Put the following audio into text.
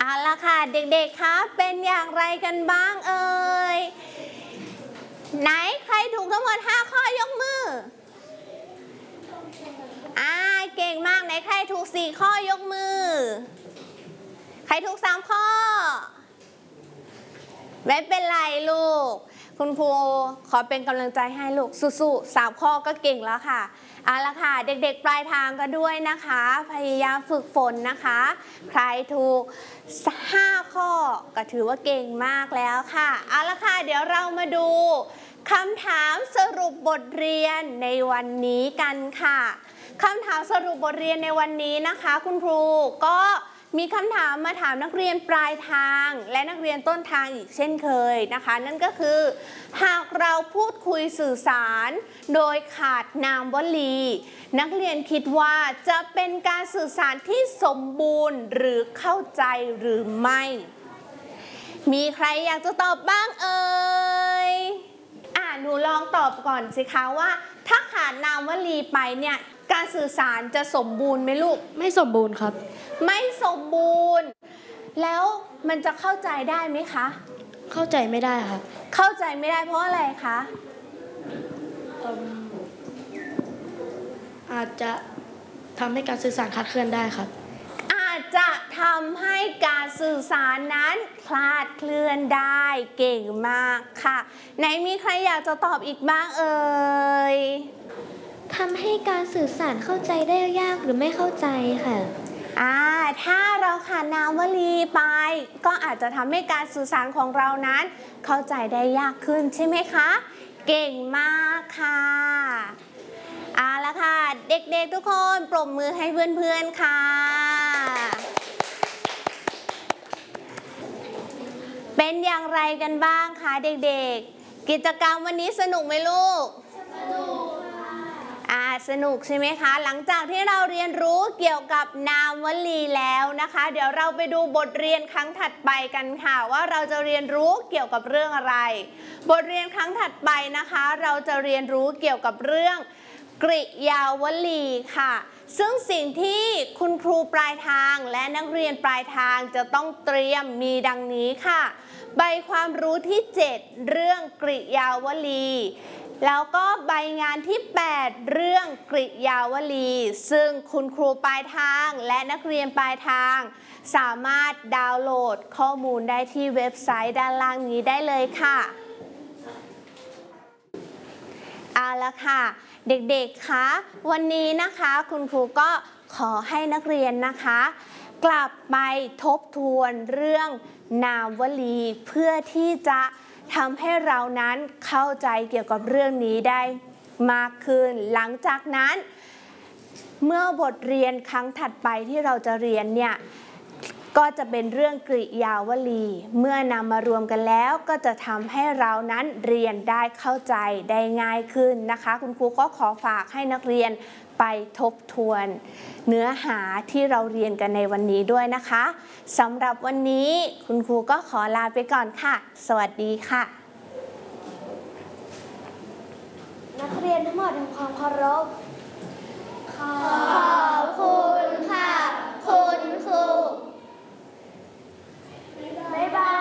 เอาละค่ะเด็กๆคะเป็นอย่างไรกันบ้างเอ่ยไหนใครถูกทั้งหมด5ข้อยกมือเก่งมากไหนใครถูก4ข้อยกมือใครถูก3ข้อไม่เป็นไรลูกคุณครูขอเป็นกำลังใจให้ลูกสู้ๆ3ข้อก็เก่งแล้วค่ะเอาละค่ะเด็กๆปลายทางก็ด้วยนะคะพยายามฝึกฝนนะคะใครถูก5ข้อก็ถือว่าเก่งมากแล้วค่ะเอาละค่ะเดี๋ยวเรามาดูคำถามสรุปบทเรียนในวันนี้กันค่ะคำถามสรุปบทเรียนในวันนี้นะคะคุณครูก็มีคำถามมาถามนักเรียนปลายทางและนักเรียนต้นทางอีกเช่นเคยนะคะนั่นก็คือหากเราพูดคุยสื่อสารโดยขาดนามวลีนักเรียนคิดว่าจะเป็นการสื่อสารที่สมบูรณ์หรือเข้าใจหรือไม่มีใครอยากจะตอบบ้างเอ่ยหนูลองตอบก่อนสิคะว่าถ้าขาดนามวลีไปเนี่ยการสื่อสารจะสมบูรณ์ไหมลูกไม่สมบูรณ์ครับไม่สมบูรณ์แล้วมันจะเข้าใจได้ไหมคะเข้าใจไม่ได้ครับเข้าใจไม่ได้เพราะอะไรคะอาจจะทำให้การสื่อสารคลาดเคลื่อนได้ครับอาจจะทำให้การสื่อสารนั้นคลาดเคลื่อนได้เก่งมากค่ะไหนมีใครอยากจะตอบอีกบ้างเอ่ยทำให้การสื่อสารเข้าใจได้ยากหรือไม่เข้าใจค่ะถ้าเราขาดนามวลีไปก็อาจจะทำให้การสื่อสารของเรานั้นเข้าใจได้ยากขึ้นใช่ไหมคะเก่งมากค่ะเอาละค่ะเด็กๆทุกคนปรบมือให้เพื่อนๆค่ะเป็นอย่างไรกันบ้างคะเด็กๆกิจกรรมวันนี้สนุกไหมลูกสนุกสนุกใช่ไหมคะหลังจากที่เราเรียนรู้เกี่ยวกับนามวลีแล้วนะคะเดี๋ยวเราไปดูบทเรียนครั้งถัดไปกันค่ะว่าเราจะเรียนรู้เกี่ยวกับเรื่องอะไรบทเรียนครั้งถัดไปนะคะเราจะเรียนรู้เกี่ยวกับเรื่องกริยาวลีค่ะซึ่งสิ่งที่คุณครูปลายทางและนักเรียนปลายทางจะต้องเตรียมมีดังนี้ค่ะใบความรู้ที่7เรื่องกริยาวลีแล้วก็ใบงานที่8เรื่องกริยาวลีซึ่งคุณครูปลายทางและนักเรียนปลายทางสามารถดาวน์โหลดข้อมูลได้ที่เว็บไซต์ด้านล่างนี้ได้เลยค่ะเอาละค่ะเด็กๆคะวันนี้นะคะคุณครูก็ขอให้นักเรียนนะคะกลับไปทบทวนเรื่องนามวลีเพื่อที่จะทำให้เรานั้นเข้าใจเกี่ยวกับเรื่องนี้ได้มากขึ้นหลังจากนั้นเมื่อบทเรียนครั้งถัดไปที่เราจะเรียนเนี่ยก็จะเป็นเรื่องกริยาวลีเมื่อนำมารวมกันแล้วก็จะทำให้เรานั้นเรียนได้เข้าใจได้ง่ายขึ้นนะคะคุณครูก็ขอฝากให้นักเรียนไปทบทวนเนื้อหาที่เราเรียนกันในวันนี้ด้วยนะคะสำหรับวันนี้คุณครูก็ขอลาไปก่อนค่ะสวัสดีค่ะนักเรียนทั้งหมดทำความเคารพขอบคุณ